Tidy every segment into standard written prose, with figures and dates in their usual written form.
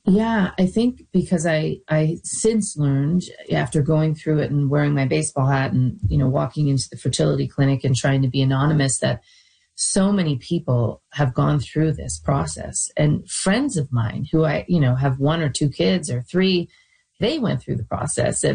Yeah, I think because I since learned after going through it and wearing my baseball hat and, walking into the fertility clinic and trying to be anonymous, that so many people have gone through this process. And friends of mine who have one or two kids or three, they went through the process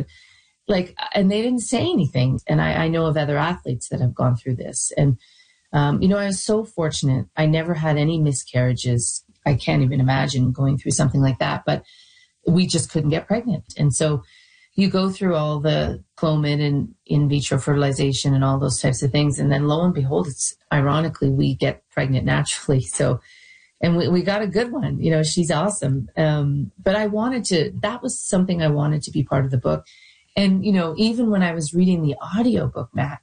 and they didn't say anything. And I know of other athletes that have gone through this. And, I was so fortunate. I never had any miscarriages. I can't even imagine going through something like that, but we just couldn't get pregnant. And so you go through all the Clomid and in vitro fertilization and all those types of things. And then lo and behold, it's ironically, we get pregnant naturally. So, and we got a good one, she's awesome. But that was something I wanted to be part of the book. And, even when I was reading the audiobook, Matt,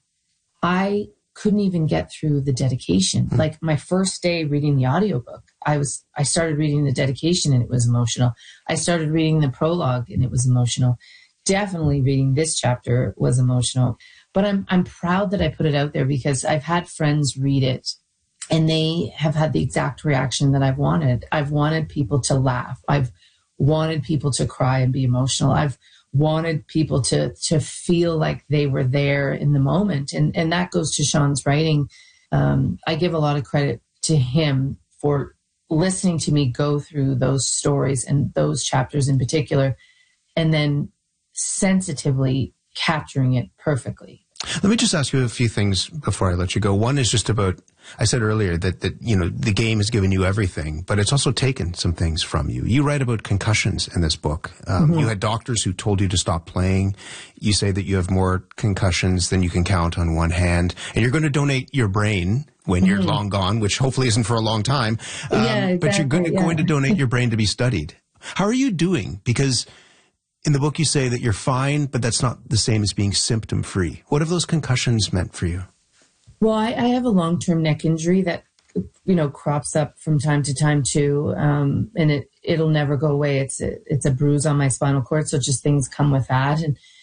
I couldn't even get through the dedication. Like my first day reading the audiobook, I started reading the dedication and it was emotional. I started reading the prologue and it was emotional. Definitely reading this chapter was emotional. But I'm proud that I put it out there because I've had friends read it and they have had the exact reaction that I've wanted. I've wanted people to laugh. I've wanted people to cry and be emotional. I've wanted people to feel like they were there in the moment. And that goes to Sean's writing. I give a lot of credit to him for listening to me go through those stories and those chapters in particular, and then sensitively capturing it perfectly. Let me just ask you a few things before I let you go. One is just about, I said earlier that the game has given you everything, but it's also taken some things from you. You write about concussions in this book. You had doctors who told you to stop playing. You say that you have more concussions than you can count on one hand, and you're going to donate your brain when you're long gone, which hopefully isn't for a long time. Exactly, but you're going to donate your brain to be studied. How are you doing? Because in the book, you say that you're fine, but that's not the same as being symptom-free. What have those concussions meant for you? Well, I have a long-term neck injury that, crops up from time to time too. And it'll never go away. It's a bruise on my spinal cord. So just things come with that. And